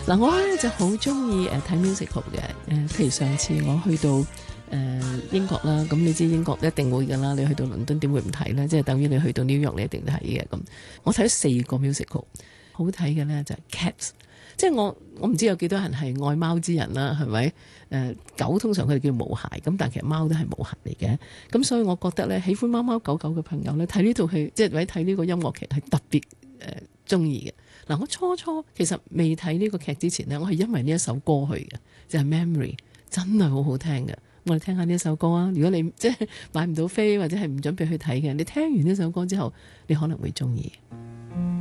嗱，我咧就好中意睇 musical 嘅，譬如上次我去到英國啦，咁你知英國一定會㗎啦，你去到倫敦點會唔睇呢？即係等於你去到 New York 你一定睇嘅咁。我睇咗4個 musical，好睇嘅呢就係 Cats， 即係我唔知有幾多人係愛貓之人啦，係咪？狗通常佢哋叫毛孩，咁但係其實貓都係毛孩嚟嘅，咁所以我覺得呢，喜歡貓貓狗狗嘅朋友呢，睇呢套戲即係或者睇呢個音樂劇係特別中意嘅。嗱，我初其實未睇呢個劇之前呢，我係因為呢一首歌去嘅，就係 Memory， 真係好好聽嘅。我哋聽下呢一首歌啊！如果你即係買唔到飛或者係唔準備去睇嘅，你聽完呢首歌之後，你可能會中意。